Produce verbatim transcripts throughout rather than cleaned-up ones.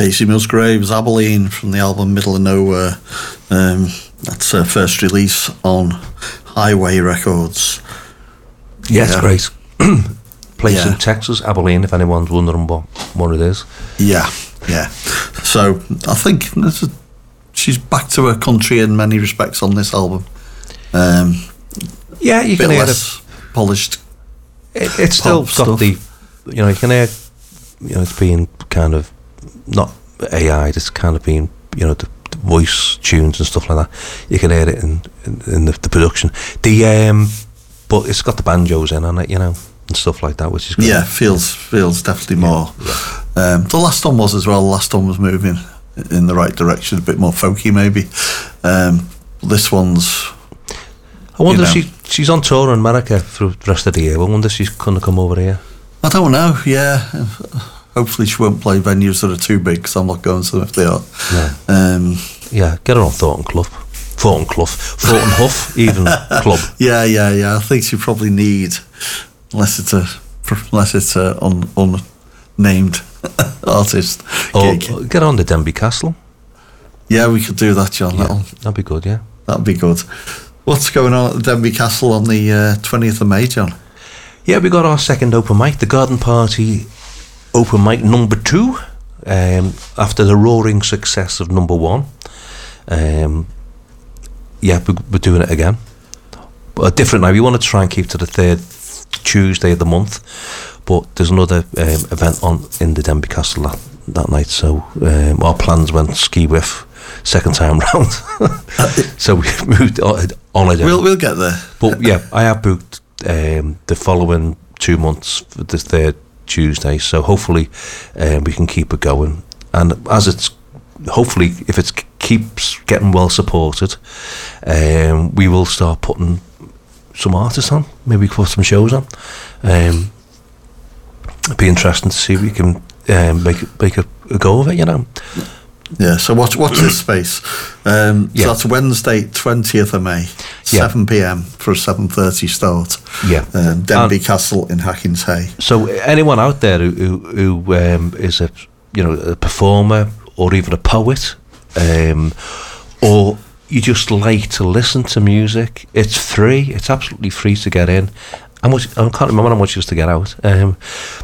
Casey Musgraves, Abilene, from the album Middle of Nowhere. Um, that's her first release on Highway Records. Yeah, it's yeah. great. Place yeah. in Texas, Abilene, if anyone's wondering what, what it is. Yeah, yeah. So I think this is, she's back to her country in many respects on this album. Um, yeah, you bit can hear less it. Polished. It, it's still got stuff. the, you know, you can hear, you know, it's being kind of not A I'd, it's kind of being, you know, the, the voice tunes and stuff like that. You can hear it in in, in the, the production. The um, but it's got the banjos in on it, you know, and stuff like that, which is great. Yeah, feels feels definitely yeah. more. Yeah. Um, the last one was as well. The last one was moving in the right direction, a bit more folky maybe. Um, this one's. I wonder you know, if she she's on tour in America for the rest of the year. I wonder if she's going to come over here. I don't know. Yeah, hopefully she won't play venues that are too big, because I'm not going to them if they are. No. Um, yeah, get her on Thornton Club, Thornton Club, Thornton Huff, even club. Yeah, yeah, yeah. I think she probably need, unless it's a unless it's a un, unnamed artist. Or gig. get on the Denby Castle. Yeah, we could do that, John. Yeah, That'll, that'd be good. Yeah, that'd be good. What's going on at the Denby Castle on the uh, twentieth of May, John? Yeah, we got our second open mic, the Garden Party open mic number two, um, after the roaring success of number one. Um, yeah, we, we're doing it again. But a different night. We want to try and keep to the third Tuesday of the month, but there's another um, event on in the Denby Castle that, that night, so um, our plans went ski whiff second time round. So we moved on, on again. We'll, we'll get there. But yeah, I have booked um, the following two months for the third Tuesday, so hopefully um, we can keep it going. And as it's hopefully, if it keeps getting well supported, um, we will start putting some artists on. Maybe put some shows on. Um, it'd be interesting to see if we can um, make make a, a go of it. You know. Yeah, so watch watch this space. Um, Yeah. So that's Wednesday, twentieth of May, Yeah. seven p.m. for a seven thirty start. Yeah. Um, Denby And- Castle in Hackins Hay. So anyone out there who who, who um, is a you know a performer or even a poet, um, or you just like to listen to music, it's free. It's absolutely free to get in. How much? I can't remember how much it was to get out. Um,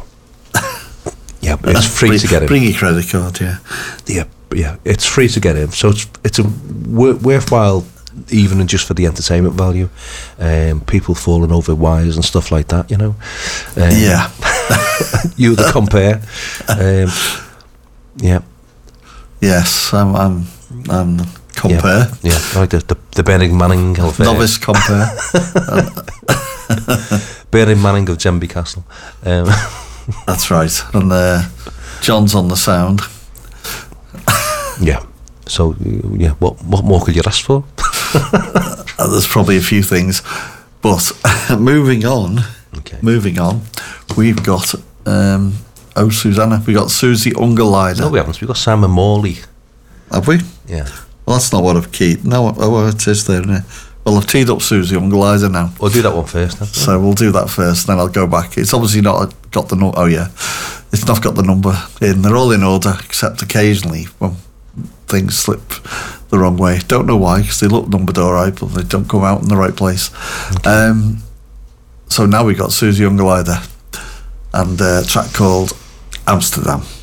yeah, but it's free bring, to get in. Bring your credit card, yeah. Yeah, yeah, it's free to get in. So it's it's a wor- worthwhile evening just for the entertainment value. Um, people falling over wires and stuff like that, you know. Um, Yeah. you the compare. Um, yeah. Yes, I'm, I'm, I'm compare. Yeah, yeah, I like the, the, the Burning Manning of... Uh, Novice compare. Burning Manning of Denby Castle. Um, That's right. And uh, John's on the sound. yeah. So, yeah, what what more could you ask for? Uh, there's probably a few things. But moving on, Okay. moving on, we've got... Um, oh, Susanna. We got Susie Ungerleider. No, we haven't. We've got Simon Morley. Have we? Yeah. Well, that's not what I've keyed. No, oh, well, it is there, isn't it? Well, I've teed up Susie Ungerleider now. We'll do that one first. Then. So we'll do that first, then I'll go back. It's obviously not got the number. Oh, yeah. It's not got the number in. They're all in order, except occasionally when things slip the wrong way. Don't know why, because they look numbered all right, but they don't come out in the right place. Okay. Um, so now we've got Susie Ungerleider and a track called Amsterdam.